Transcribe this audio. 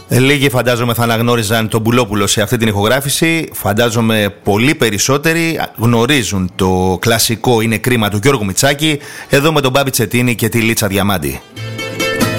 Λίγοι φαντάζομαι θα αναγνώριζαν τον Πουλόπουλο σε αυτή την ηχογράφηση. Φαντάζομαι πολύ περισσότεροι γνωρίζουν το κλασικό «Είναι κρίμα» του Γιώργου Μητσάκη, εδώ με τον Μπάμπη Τσετίνη και τη Λίτσα Διαμάντη.